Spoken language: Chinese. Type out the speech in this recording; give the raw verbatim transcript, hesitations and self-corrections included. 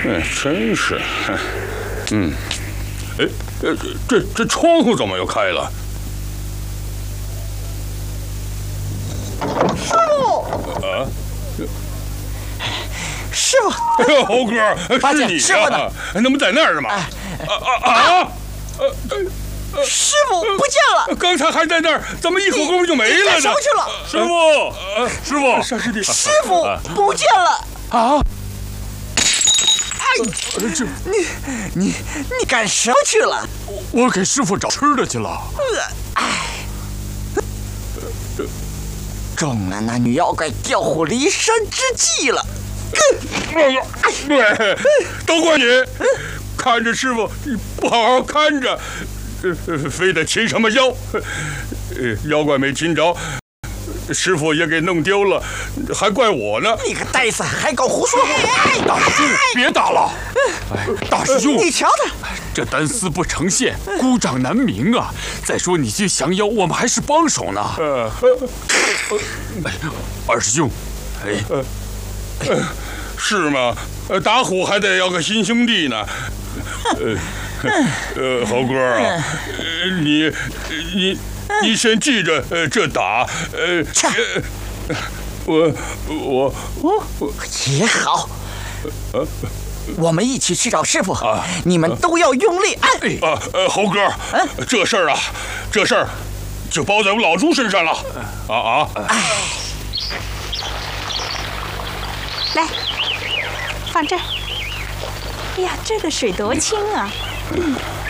哎，真是，嗯，哎，这这这窗户怎么又开了？ 师傅！ 啊？ 师傅！ 猴哥，是你啊？那不在那儿呢吗？啊啊啊！呃， 师傅不见了！ 刚才还在那儿，怎么一会儿功夫就没了呢？ 什么去了？ 师傅，师傅， 沙师弟， 师傅不见了！ 啊！ 哎，这你你你干什么去了？ 我给师傅找吃的去了。 哎，中了那女妖怪调虎离山之计了。 对，都怪你，看着师傅你不好好看着，呃，非得擒什么妖，呃，妖怪没擒着，师傅也给弄丢了，还怪我呢。 你个呆子，还搞胡说！ 大师兄，别打了！哎，大师兄， 你瞧他， 这单丝不成线，孤掌难鸣啊！再说你去降妖，我们还是帮手呢。呃，哎，二师兄，哎。 呃，是吗？呃，打虎还得要个新兄弟呢。呃，呃，猴哥啊，呃、你你你先记着，呃，这打，呃，呃我我我我也好。呃，我们一起去找师傅啊！你们都要用力按。 啊，呃，猴哥，啊、这事儿啊，这事儿就包在我老朱身上了。啊啊！哎。 来，放这儿。哎呀，这个水多清啊！嗯，